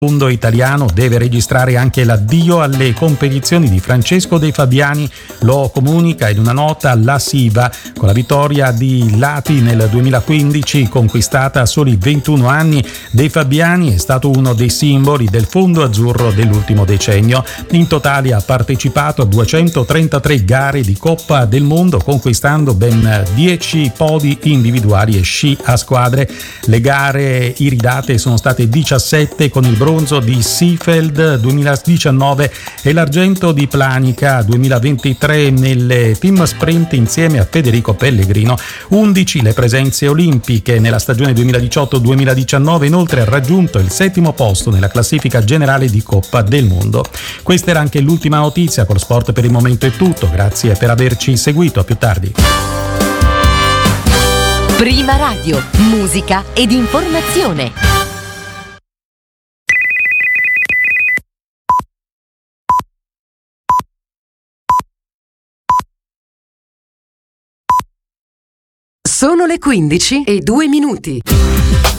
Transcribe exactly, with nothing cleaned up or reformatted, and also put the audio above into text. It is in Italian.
mondo italiano deve registrare anche l'addio alle competizioni di Francesco De Fabiani, lo comunica in una nota la Siva. Con la vittoria di Lati nel duemilaquindici, conquistata a soli ventuno anni, De Fabiani è stato uno dei simboli del fondo azzurro dell'ultimo decennio. In totale ha partecipato a duecentotrentatré gare di Coppa del Mondo, conquistando ben dieci podi individuali e sci a squadre. Le gare iridate sono state diciassette, con il bronzo di Seefeld duemiladiciannove e l'argento di Planica duemilaventitré nelle team sprint insieme a Federico Pellegrino. undici le presenze olimpiche nella stagione duemiladiciotto duemiladiciannove, inoltre ha raggiunto il settimo posto nella classifica generale di Coppa del Mondo. Questa era anche l'ultima notizia. Con lo sport per il momento è tutto, grazie per averci seguito, a più tardi. Prima Radio, musica ed informazione. Sono le quindici e due minuti.